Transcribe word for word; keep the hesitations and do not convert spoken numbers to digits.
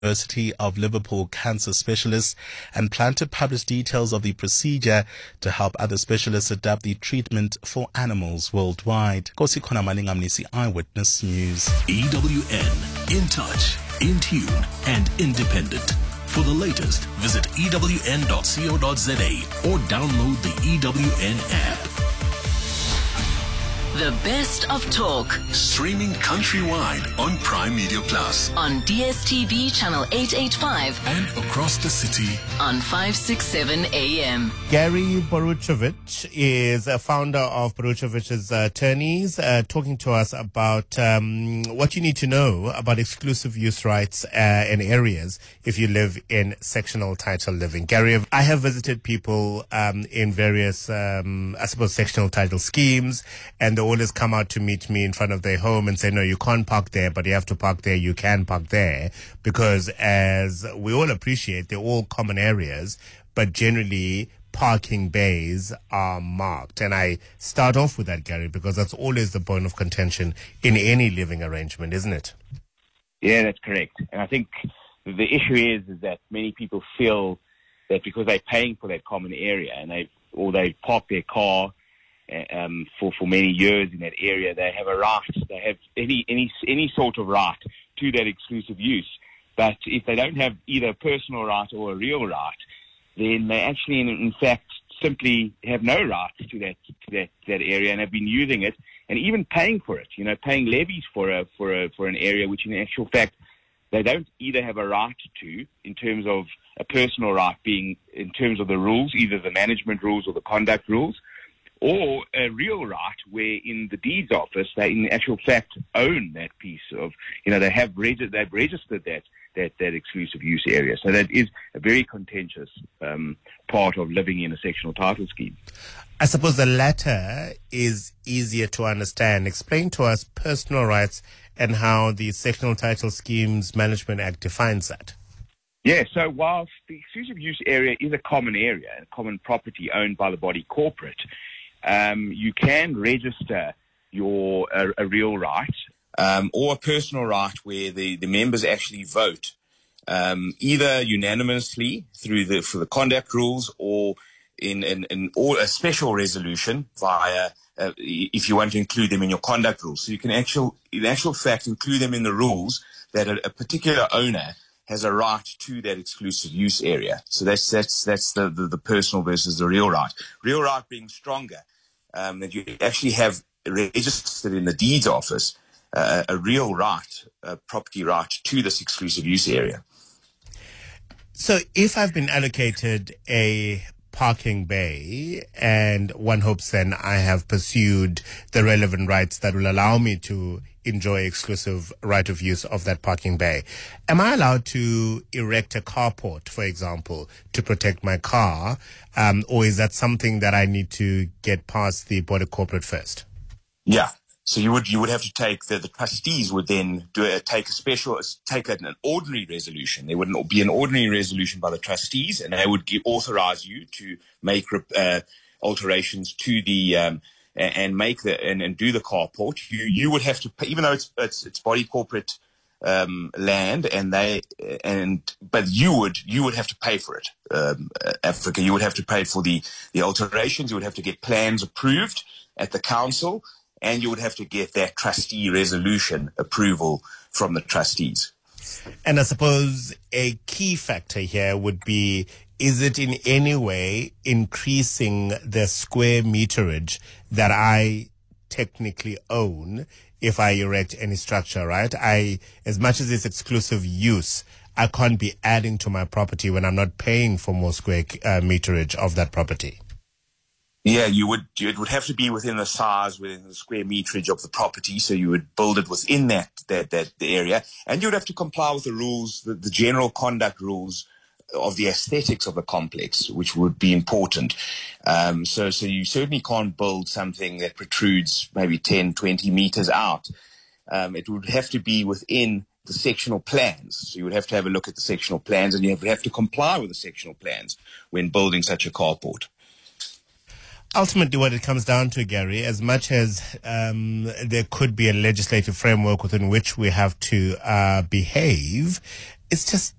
University of Liverpool cancer specialists and plan to publish details of the procedure to help other specialists adapt the treatment for animals worldwide. Kosi Khona Malingamnisi, Eyewitness News. E W N, in touch, in tune and independent. For the latest, visit E W N dot co dot za or download the E W N app. The best of talk. Streaming countrywide on Prime Media Plus. On D S T V channel eight eighty-five. And across the city. On five sixty-seven A M. Gary Boruchevich is a founder of Boruchevich's Attorneys, uh, talking to us about um, what you need to know about exclusive use rights uh, in areas if you live in sectional title living. Gary, I have visited people um, in various, um, I suppose, sectional title schemes, and they always come out to meet me in front of their home and say, no, you can't park there, but you have to park there, you can park there, because as we all appreciate, they're all common areas, but generally parking bays are marked. And I start off with that, Gary, because that's always the point of contention in any living arrangement, isn't it? Yeah, that's correct. And I think the issue is, is that many people feel that because they're paying for that common area and they or they park their car um, for, for many years in that area, they have a right, they have any, any, any sort of right to that exclusive use. But if they don't have either a personal right or a real right, then they actually, in, in fact, simply have no right to that, to that that area and have been using it and even paying for it. You know, paying levies for a for a for an area which, in actual fact, they don't either have a right to, in terms of a personal right being in terms of the rules, either the management rules or the conduct rules, or a real right where in the deeds office they, in actual fact, own that piece of, you know, they have reg- they've registered that. That, that exclusive use area. So that is a very contentious um, part of living in a sectional title scheme. I suppose the latter is easier to understand. Explain to us personal rights and how the Sectional Title Schemes Management Act defines that. Yeah, so whilst the exclusive use area is a common area, a common property owned by the body corporate, um, you can register your a, a real right Um, or a personal right where the, the members actually vote, um, either unanimously through the for the conduct rules or in, in, in or a special resolution via uh, if you want to include them in your conduct rules. So you can actual in actual fact include them in the rules that a, a particular owner has a right to that exclusive use area. So that's that's that's the, the, the personal versus the real right. Real right being stronger, um, that you actually have registered in the deeds office Uh, a real right, a property right to this exclusive use area. So if I've been allocated a parking bay and one hopes then I have pursued the relevant rights that will allow me to enjoy exclusive right of use of that parking bay, am I allowed to erect a carport, for example, to protect my car? Um, or is that something that I need to get past the body corporate first? Yeah. So you would you would have to take the, the trustees would then do a, take a special take an, an ordinary resolution. There would be an ordinary resolution by the trustees, and they would give, authorize you to make uh, alterations to the um, and make the and, and do the carport. You you would have to pay, even though it's it's, it's body corporate um, land, and they and but you would you would have to pay for it. Um, Africa, you would have to pay for the the alterations. You would have to get plans approved at the council. And you would have to get that trustee resolution approval from the trustees. And I suppose a key factor here would be, is it in any way increasing the square meterage that I technically own if I erect any structure, right? I, as much as it's exclusive use, I can't be adding to my property when I'm not paying for more square uh, meterage of that property. Yeah, you would. It would have to be within the size, within the square meterage of the property. So you would build it within that that that the area, and you would have to comply with the rules, the, the general conduct rules of the aesthetics of the complex, which would be important. Um, so, so you certainly can't build something that protrudes maybe ten, twenty meters out. Um, it would have to be within the sectional plans. So you would have to have a look at the sectional plans, and you would have to comply with the sectional plans when building such a carport. Ultimately, what it comes down to, Gary, as much as um, there could be a legislative framework within which we have to uh, behave, it's just